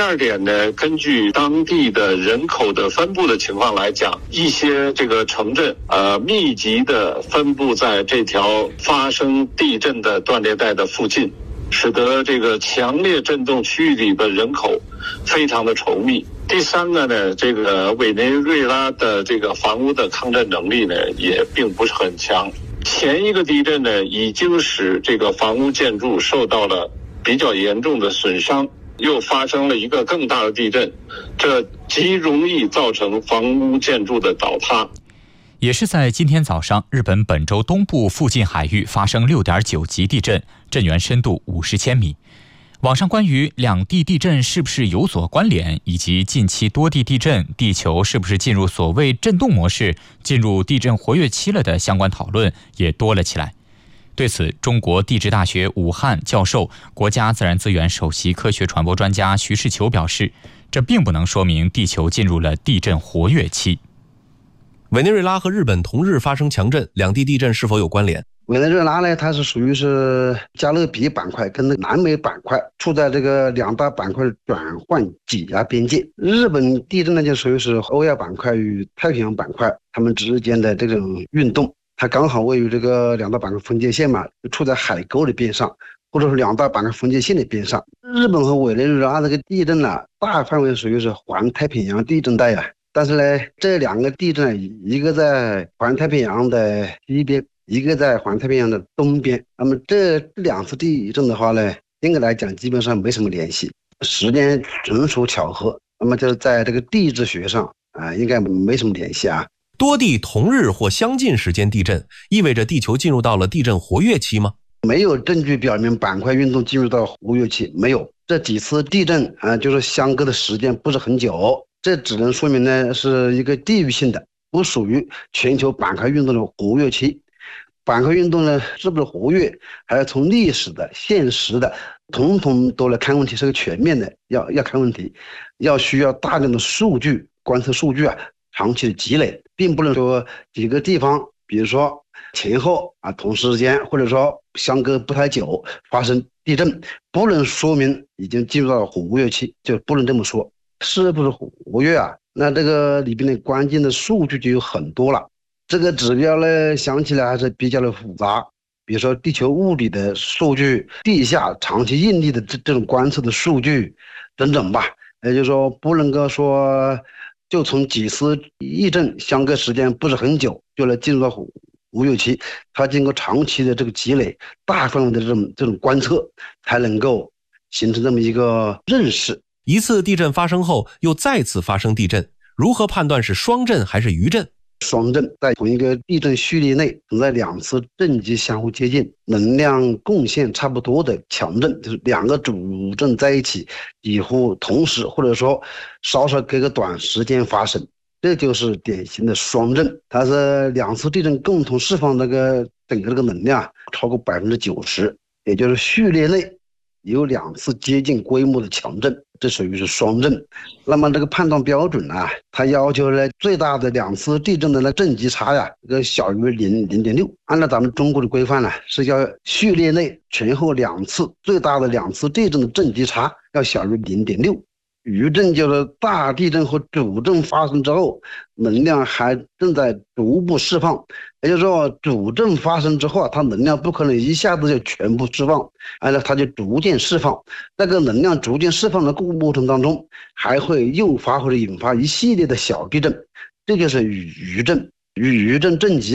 二点呢，根据当地的人口的分布的情况来讲，一些这个城镇密集的分布在这条发生地震的断裂带的附近，使得这个强烈震动区域里的人口非常的稠密。第三个呢，这个委内瑞拉的这个房屋的抗震能力呢也并不是很强。前一个地震呢已经使这个房屋建筑受到了比较严重的损伤，又发生了一个更大的地震，这极容易造成房屋建筑的倒塌。 也是在今天早上，日本本州东部附近海域发生 6.9 级地震，震源深度50千米。网上关于两地地震是不是有所关联，以及近期多地地震，地球是不是进入所谓震动模式，进入地震活跃期了的相关讨论也多了起来。对此，中国地质大学武汉教授、国家自然资源首席科学传播专家徐世球表示，这并不能说明地球进入了地震活跃期。 委内瑞拉和日本同日发生强震，两地地震是否有关联？ 委内瑞拉呢，它是属于是加勒比板块跟南美板块处在这个两大板块转换挤压边界。日本地震呢，就属于是欧亚板块与太平洋板块它们之间的这种运动，它刚好位于这个两大板块分界线嘛，就处在海沟的边上，或者是两大板块分界线的边上。日本和委内瑞拉这个地震呢，大范围属于是环太平洋地震带啊。但是呢，这两个地震一个在环太平洋的西边，一个在环太平洋的东边。那么这两次地震的话呢，应该来讲基本上没什么联系，时间纯属巧合。那么就在这个地质学上应该没什么联系啊。 多地同日或相近时间地震，意味着地球进入到了地震活跃期吗？ 没有证据表明板块运动进入到活跃期，没有。这几次地震就是相隔的时间不是很久。这只能说明呢是一个地域性的，不属于全球板块运动的活跃期。板块运动呢是不是活跃，还要从历史的、现实的，统统都来看问题，是个全面的，要看问题，需要大量的数据、观测数据长期的积累，并不能说几个地方，比如说前后同时间，或者说相隔不太久发生地震，不能说明已经进入到活跃期，就不能这么说。是不是活跃那这个里边的关键的数据就有很多了。这个指标呢，想起来还是比较的复杂，比如说地球物理的数据、地下长期应力的这种观测的数据等等吧。也就是说，不能够说就从几次地震相隔时间不是很久就来进入到活跃期，它经过长期的这个积累、大范围的这种观测，才能够形成这么一个认识。 一次地震发生后又再次发生地震，如何判断是双震还是余震？ 双震在同一个地震序列内存在两次震级相互接近、能量贡献差不多的强震，就是两个主震在一起几乎同时，或者说稍稍隔个短时间发生，这就是典型的双震。它是两次地震共同释放整个这个能量超过 90%， 也就是序列内有两次接近规模的强震，这属于是双震。那么这个判断标准它要求呢最大的两次地震的震级差这个小于0.6。按照咱们中国的规范是要序列内前后两次最大的两次地震的震级差要小于0.6。余震就是大地震和主震发生之后，能量还正在逐步释放，也就是说主震发生之后它能量不可能一下子就全部释放，它就逐渐释放。那个能量逐渐释放的过程当中，还会诱发或者引发一系列的小地震，这就是余震。余震震级